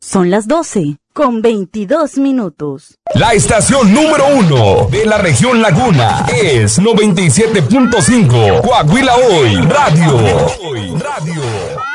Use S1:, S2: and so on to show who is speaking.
S1: Son las 12:22.
S2: La estación número 1 de la región Laguna es 97.5 Coahuila Hoy Radio.